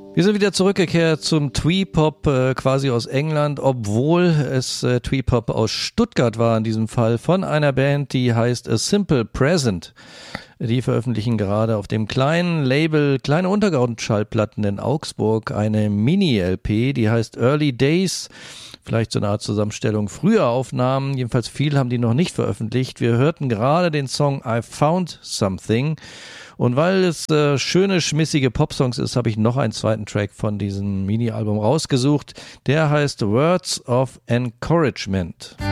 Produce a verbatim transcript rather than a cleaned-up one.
Wir sind wieder zurückgekehrt zum Twee-Pop, äh, quasi aus England, obwohl es äh, Twee-Pop aus Stuttgart war in diesem Fall, von einer Band, die heißt A Simple Present. Die veröffentlichen gerade auf dem kleinen Label Kleine Untergrundschallplatten in Augsburg eine Mini-L P, die heißt Early Days. Vielleicht so eine Art Zusammenstellung früher Aufnahmen, jedenfalls viel haben die noch nicht veröffentlicht. Wir hörten gerade den Song I Found Something. Und weil es äh, schöne, schmissige Popsongs ist, habe ich noch einen zweiten Track von diesem Mini-Album rausgesucht. Der heißt Words of Encouragement.